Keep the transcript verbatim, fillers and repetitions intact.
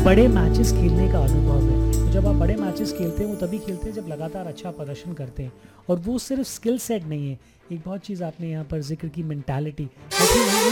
बड़े मैचेस खेलने का अनुभव है। तो जब आप बड़े मैचेस खेलते हैं वो तभी खेलते हैं जब लगातार अच्छा प्रदर्शन करते हैं, और वो सिर्फ स्किल सेट नहीं है, एक बहुत चीज़ आपने यहाँ पर जिक्र की, मेंटालिटी। I think